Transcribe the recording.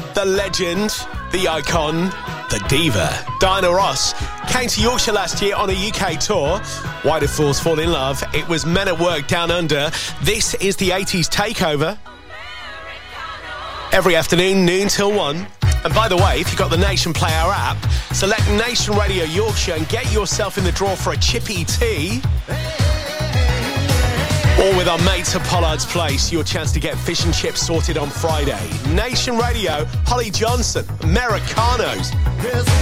the legend, the icon, the diva, Diana Ross, came to Yorkshire last year on a UK tour. Why did fools fall in love? It was Men at Work Down Under. This is the 80s takeover. Every afternoon, noon till 1. And by the way, if you've got the Nation Player app, select Nation Radio Yorkshire and get yourself in the draw for a chippy tea. Or with our mates at Pollard's Place, your chance to get fish and chips sorted on Friday. Nation Radio, Holly Johnson, Americanos.